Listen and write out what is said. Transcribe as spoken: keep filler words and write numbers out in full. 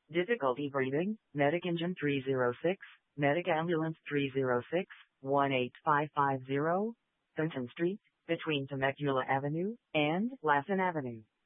Difficulty breathing, Medic Engine three zero six, Medic Ambulance three zero six, one eight five five zero, Fenton Street, between Temecula Avenue and Lassen Avenue.